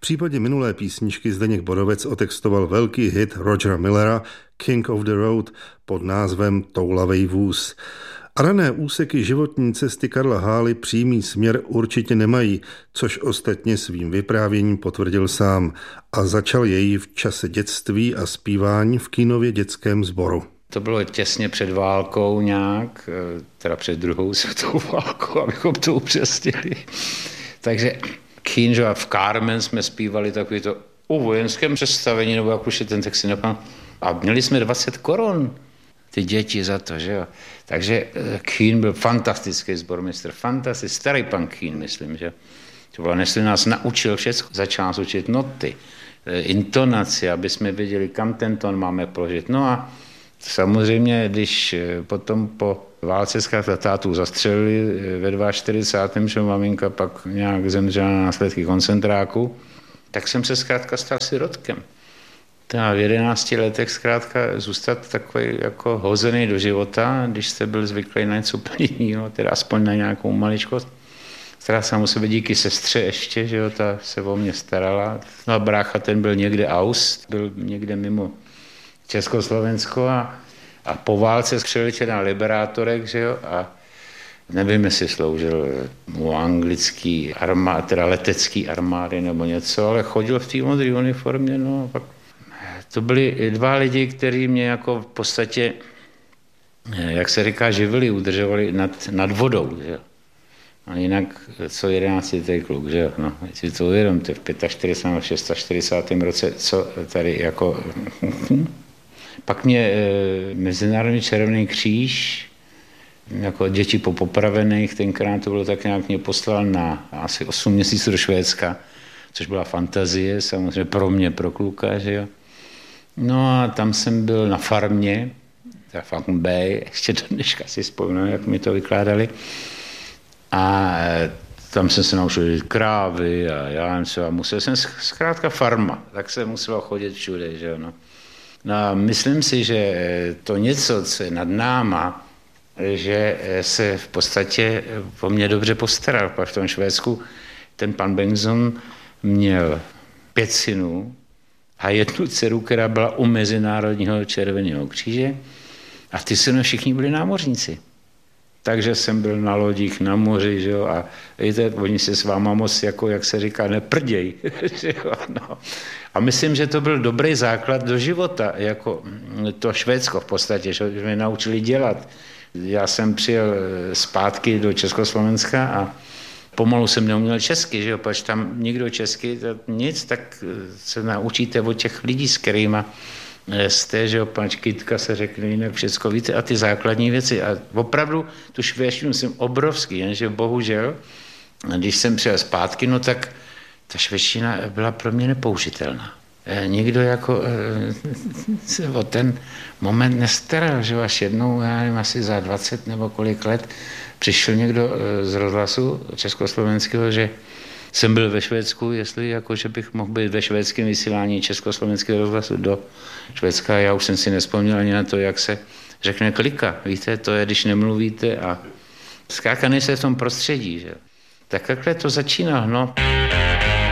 případě minulé písničky Zdeněk Borovec otextoval velký hit Rogera Millera King of the Road pod názvem Toulavej vůz. A rané úseky životní cesty Karla Hály přímý směr určitě nemají, což ostatně svým vyprávěním potvrdil sám a začal jej v čase dětství a zpívání v Kínově dětském sboru. To bylo těsně před válkou nějak, teda před druhou světovou válkou, abychom to upřesnili. Takže Kín, a v Carmen jsme zpívali takový to o vojenském představení, nebo jak už je ten text si nepamatuji. A měli jsme 20 korun, ty děti za to, že jo. Takže Kín byl fantastický sbormistr, fantastický, starý pan Kín, myslím, že. To bylo, než nás naučil všechno, začal nás učit noty, intonaci, aby jsme věděli, kam ten tón máme položit. No a samozřejmě, když potom po válce zkrátka tátu zastřelili ve 42. že maminka pak nějak zemřela na následky koncentráku, tak jsem se zkrátka stal sirotkem. A v 11 letech zkrátka zůstat takový jako hozený do života, když jste byl zvyklý na něco úplně jiného, teda aspoň na nějakou maličkost. Stará jsem o sebe díky sestře ještě, že jo, ta se o mě starala. No a brácha ten byl někde byl někde mimo Československo a po válce přiletěl na Liberátorek, že jo, a nevím, jestli sloužil u anglický armády, teda letecký armády nebo něco, ale chodil v té modré uniformě, no a pak to byli dva lidi, kteří mě jako v podstatě, jak se říká, živili, udržovali nad vodou, že jo. A jinak co 11. kluk, že jo, no, si to uvědomte, v 45. nebo 46. roce, co tady jako... Pak mě Mezinárodní červený kříž, jako děti po popravených, tenkrát to bylo tak nějak, mě poslal na asi 8 měsíců do Švédska, což byla fantazie, samozřejmě pro mě, pro kluka, že jo. No a tam jsem byl na farmě, teda Falcon Bay, ještě do dneška si vzpomínám, jak mi to vykládali. A tam jsem se naučil krávy a já nevím co, a musel jsem zkrátka farma, tak se muselo chodit všude, že jo, no. No a myslím si, že to něco, co je nad náma, že se v podstatě po mně dobře postaral. Pak v tom Švédsku ten pan Bengtsson měl 5 synů a 1 dceru, která byla u Mezinárodního červeného kříže a ty syny všichni byli námořníci. Takže jsem byl na lodích, na moři, že jo, a víte, oni se s váma moc, jako, jak se říká, neprděj, že jo, no. A myslím, že to byl dobrý základ do života, jako to Švédsko v podstatě, že mě naučili dělat. Já jsem přijel zpátky do Československa a pomalu jsem neuměl česky, že jo, protože tam nikdo česky, nic, tak se naučíte od těch lidí, s kterýma jste, že jo, Kytka se řekne jinak všecko, víte, a ty základní věci. A opravdu tu švédštinu jsem obrovský, jenže bohužel, když jsem přijel zpátky, no tak ta švédština byla pro mě nepoužitelná. Nikdo jako se o ten moment nestaral, že až jednou, já nevím, asi za 20 nebo kolik let, přišel někdo z rozhlasu československého, že jsem byl ve Švédsku, jestli jako, že bych mohl být ve švédském vysílání československého rozhlasu do Švédska. Já už jsem si nespomněl ani na to, jak se řekne klika. Víte, to je, když nemluvíte a zkrátka nejste v tom prostředí. Že? Tak takhle to začíná, no.